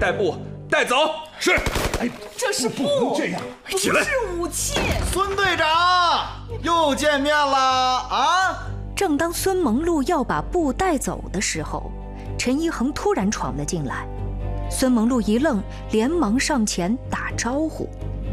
带部带走。 是。 哎， 这是布， 这样， 起来，不是武器。 孙队长，又见面了啊！ 正当孙蒙路要把布带走的时候，陈一恒突然闯了进来。孙蒙路一愣，连忙上前打招呼。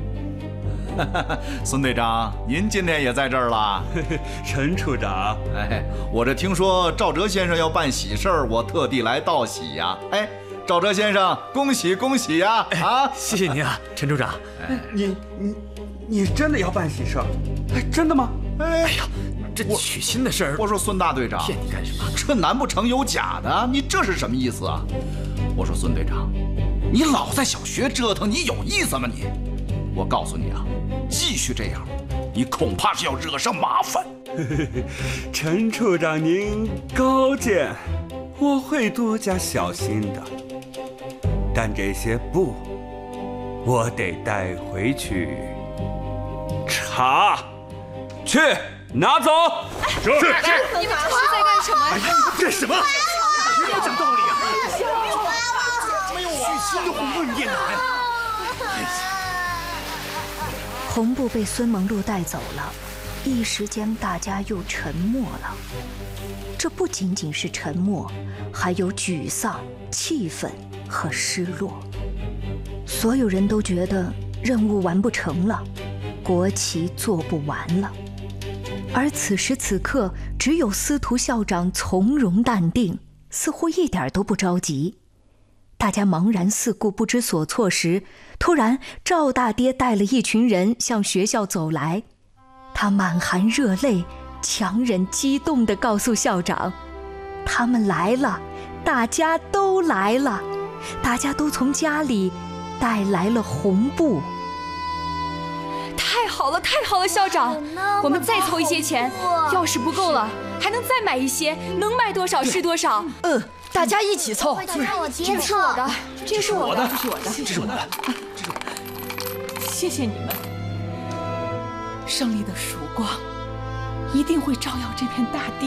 孙队长，您今天也在这儿了？ 陈处长， 哎，我这听说赵哲先生要办喜事儿，我特地来道喜呀。哎，赵哲先生，恭喜恭喜呀！啊， 谢谢您啊，陈处长。 你真的要办喜事？哎，真的吗？ 哎呀，这娶亲的事儿， 我说孙大队长， 骗你干什么？ 这难不成有假的？你这是什么意思啊？我说孙队长，你老在小学折腾，你有意思吗你？我告诉你啊，继续这样，你恐怕是要惹上麻烦。 陈处长您高见，我会多加小心的。但这些布，我得带回去查，去拿走。 是。 你们这是在干什么呀？ 干什么？别不讲道理啊！没有我，娶亲就红布你也拿呀？ 红布被孙蒙路带走了，一时间大家又沉默了。这不仅仅是沉默，还有沮丧、气愤和失落。所有人都觉得任务完不成了，国旗做不完了。而此时此刻，只有司徒校长从容淡定，似乎一点都不着急。大家茫然四顾不知所措时，突然赵大爹带了一群人向学校走来。他满含热泪，强忍激动地告诉校长，他们来了，大家都来了，大家都从家里带来了红布。 太好了，太好了，校长，我们再凑一些钱，要是不够了，还能再买一些，能买多少是多少。 大家一起凑。 这是我的，这是我的， 这是我的，这是我的，这是我的。谢谢你们，胜利的曙光一定会照耀这片大地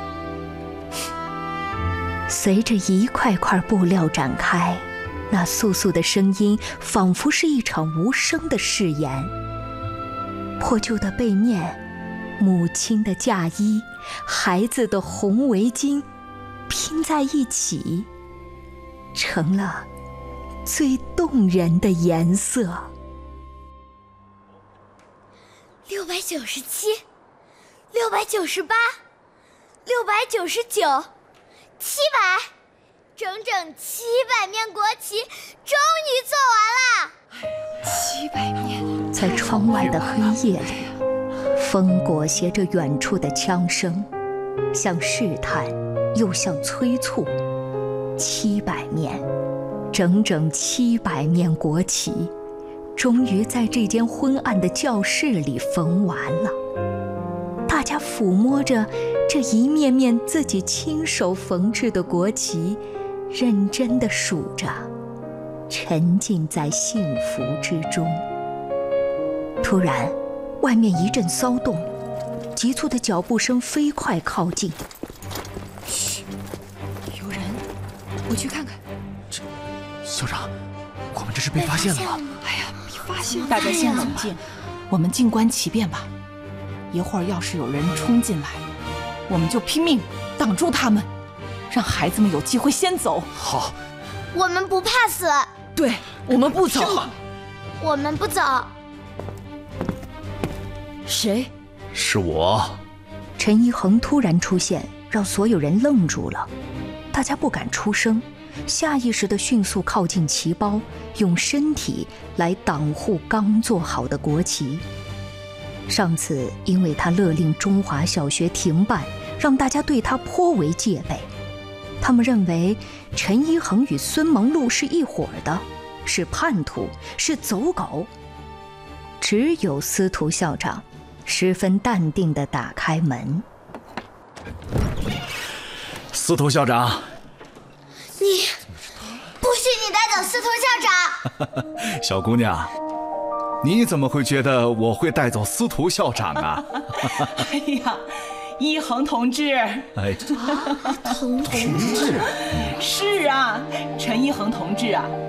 的。 随着一块块布料展开，那簌簌的声音仿佛是一场无声的誓言。破旧的被面，母亲的嫁衣，孩子的红围巾，拼在一起，成了最动人的颜色。 697、698、699、700，整整700面国旗终于做完了。 700面。 在窗外的黑夜里，风裹挟着远处的枪声，像试探又像催促。700面，整整700面国旗，终于在这间昏暗的教室里缝完了。大家抚摸着这一面面自己亲手缝制的国旗，认真地数着，沉浸在幸福之中。突然，外面一阵骚动，急促的脚步声飞快靠近。 嘘，有人，我去看看。 校长，我们这是被发现了吗？ 哎呀，被发现了！ 大家先冷静，我们静观其变吧。一会儿要是有人冲进来，我们就拼命挡住他们，让孩子们有机会先走。 好， 我们不怕死。 对，我们不走。 我们不走。 谁？ 是我。 陈一恒突然出现，让所有人愣住了。大家不敢出声，下意识地迅速靠近旗包，用身体来挡护刚做好的国旗。上次因为他勒令中华小学停办，让大家对他颇为戒备。他们认为陈一恒与孙蒙路是一伙的，是叛徒，是走狗。只有司徒校长十分淡定地打开门。 司徒校长， 你不许你带走司徒校长！ 小姑娘，你怎么会觉得我会带走司徒校长啊？ 哎呀，一恒同志， 哎， 同志， 是啊，陈一恒同志啊，